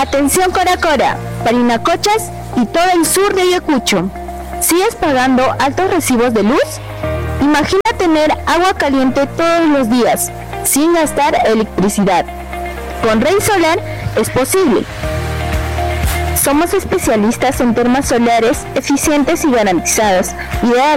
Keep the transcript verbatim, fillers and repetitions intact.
Atención Cora Cora, Parinacochas y todo el sur de Ayacucho. ¿Sigues pagando altos recibos de luz? Imagina tener agua caliente todos los días, sin gastar electricidad. Con Rey Solar es posible. Somos especialistas en termas solares eficientes y garantizadas, ideales